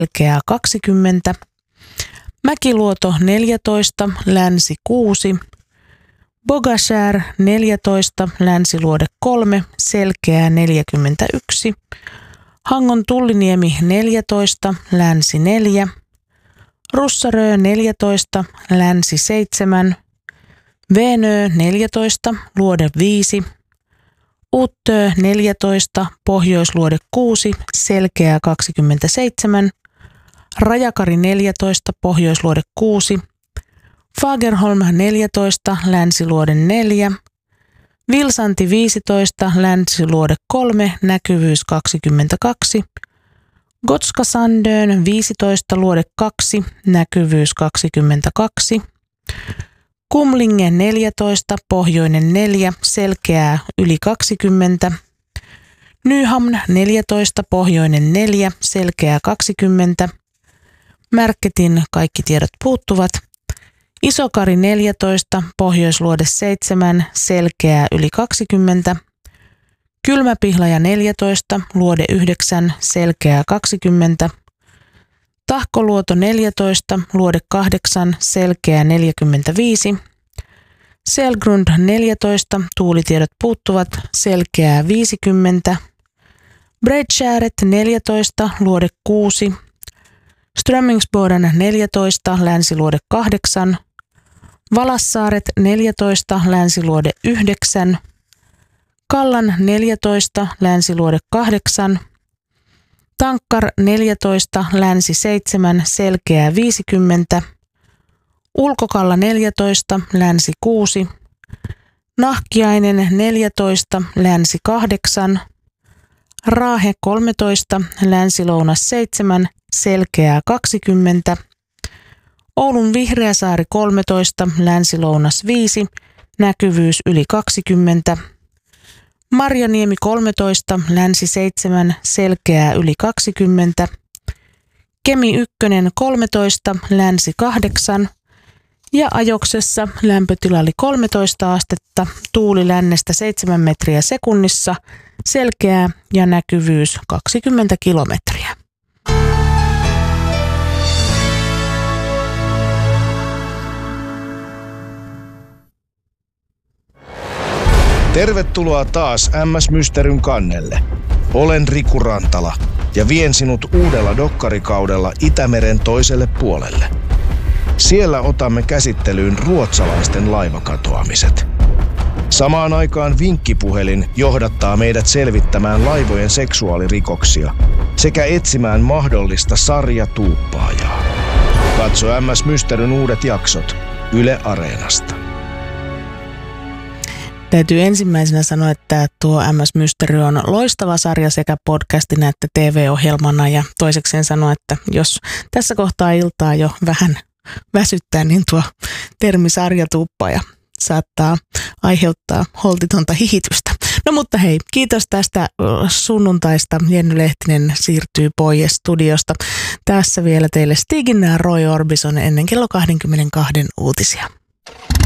selkeää 20. Mäkiluoto 14, länsi 6. Bogashär 14, länsiluode 3, selkeää 41. Hangon Tulliniemi 14, länsi 4. Russarö 14, länsi 7. Venö 14, luode 5. Uttö 14, pohjoisluode 6, selkeää 27. Rajakari 14, pohjoisluode 6. Fagerholm 14, länsiluode 4. Vilsanti 15, länsiluode 3, näkyvyys 22. Gotska Sandön 15, luode 2, näkyvyys 22. Kumlinge 14, pohjoinen 4, selkeää yli 20. Nyhamn 14, pohjoinen 4, selkeää 20. Märketin kaikki tiedot puuttuvat. Isokari 14, pohjoisluode 7, selkeää yli 20. Kylmäpihlaja 14, luode 9, selkeää 20. Tahkoluoto 14, luode 8, selkeää 45. Selgrund 14, tuulitiedot puuttuvat, selkeää 50. Bredskääret 14, luode 6. Strömmingsboden 14, länsiluode 8. Valassaaret 14, länsiluode 9. Kallan 14, länsiluode 8. Tankkar 14, länsi 7, selkeää 50. Ulkokalla 14, länsi 6. Nahkiainen 14, länsi 8. Raahe 13, länsi-lounas 7, selkeää 20. Oulun Vihreäsaari 13, länsi-lounas 5, näkyvyys yli 20. Marjaniemi 13, länsi 7, selkeää yli 20. Kemi 1 13, länsi 8. Ja Ajoksessa lämpötila oli 13 astetta, tuuli lännestä 7 metriä sekunnissa, selkeää ja näkyvyys 20 kilometriä. Tervetuloa taas MS Mysteryn kannelle. Olen Riku Rantala ja vien sinut uudella dokkarikaudella Itämeren toiselle puolelle. Siellä otamme käsittelyyn ruotsalaisten laivakatoamiset. Samaan aikaan vinkkipuhelin johdattaa meidät selvittämään laivojen seksuaalirikoksia sekä etsimään mahdollista sarjatuuppaajaa. Katso MS Mysteryn uudet jaksot Yle Areenasta. Täytyy ensimmäisenä sanoa, että tuo MS Mystery on loistava sarja sekä podcastina että TV-ohjelmana. Ja toisekseen sanoa, että jos tässä kohtaa iltaa jo vähän väsyttää, niin tuo termi sarjatuuppaaja saattaa aiheuttaa holtitonta hihitystä. No mutta hei, kiitos tästä sunnuntaista. Jenny Lehtinen siirtyy pois studiosta. Tässä vielä teille Stigin ja Roy Orbison ennen kello 22 uutisia.